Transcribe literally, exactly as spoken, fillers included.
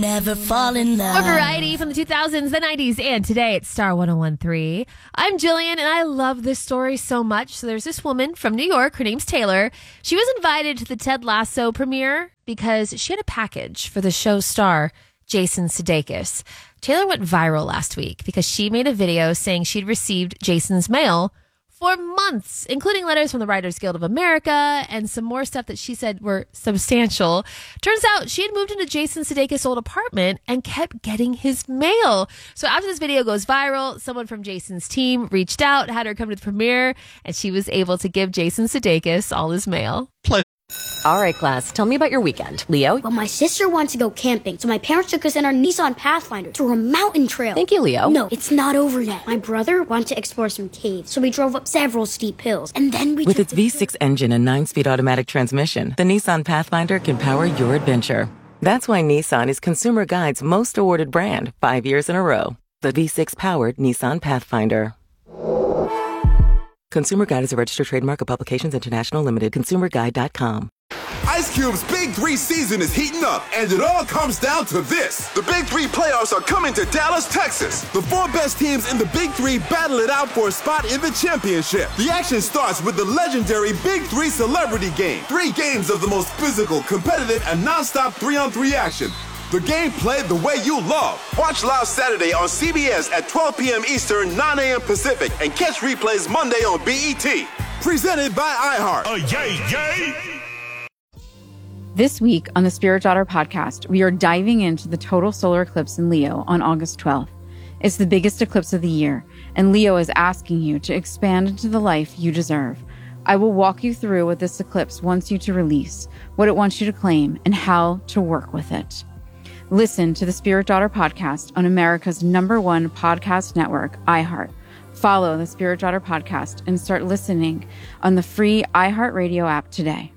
never fall in love. More variety from the two thousands, the nineties, and today it's Star one oh one point three. I'm Jillian, and I love this story so much. So there's this woman from New York. Her name's Taylor. She was invited to the Ted Lasso premiere because she had a package for the show's star, Jason Sudeikis. Taylor went viral last week because she made a video saying she'd received Jason's mail for months, including letters from the Writers Guild of America and some more stuff that she said were substantial. Turns out she had moved into Jason Sudeikis' old apartment and kept getting his mail. So after this video goes viral, someone from Jason's team reached out, had her come to the premiere, and she was able to give Jason Sudeikis all his mail. Play. All right, class, tell me about your weekend. Leo? Well, my sister wants to go camping, so my parents took us in our Nissan Pathfinder through a mountain trail. Thank you, Leo. No, it's not over yet. My brother wanted to explore some caves, so we drove up several steep hills, and then we With took its the V six engine and nine-speed automatic transmission, the Nissan Pathfinder can power your adventure. That's why Nissan is Consumer Guide's most awarded brand, five years in a row. The V six-powered Nissan Pathfinder. Consumer Guide is a registered trademark of Publications International Limited. consumer guide dot com. Ice Cube's Big Three season is heating up, and it all comes down to this. The Big Three playoffs are coming to Dallas, Texas. The four best teams in the Big Three battle it out for a spot in the championship. The action starts with the legendary Big Three Celebrity Game. Three games of the most physical, competitive, and nonstop three-on-three action. The game played the way you love. Watch live Saturday on C B S at twelve p.m. Eastern, nine a.m. Pacific, and catch replays Monday on B E T. Presented by iHeart. Uh, yay, yay! This week on the Spirit Daughter podcast, we are diving into the total solar eclipse in Leo on August twelfth. It's the biggest eclipse of the year, and Leo is asking you to expand into the life you deserve. I will walk you through what this eclipse wants you to release, what it wants you to claim, and how to work with it. Listen to the Spirit Daughter podcast on America's number one podcast network, iHeart. Follow the Spirit Daughter podcast and start listening on the free iHeartRadio app today.